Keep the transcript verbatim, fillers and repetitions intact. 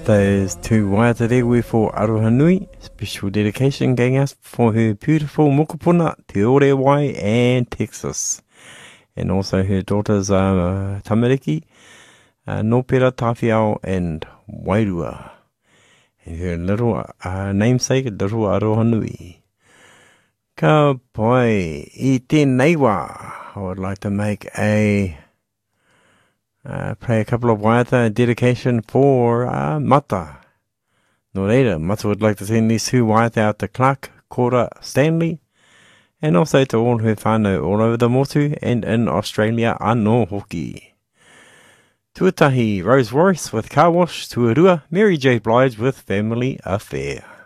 Those two waiata rewe for Arohanui. Special dedication going out for her beautiful mokopuna, Te Orewai and Texas. And also her daughters are uh, Tamariki, uh, Nopera, Tawhiao and Wairua. And her little uh, namesake, Little Arohanui. Ka pai, I tēnei wā. I would like to make a Uh, play a couple of waiata dedication for uh, Mata. No reira, Mata would like to send these two waiata out to Clark, Cora, Stanley, and also to all her whānau all over the motu and in Australia anō hoki. Tuatahi Rose Morris with Car Wash, Tuarua Mary J. Blige with Family Affair.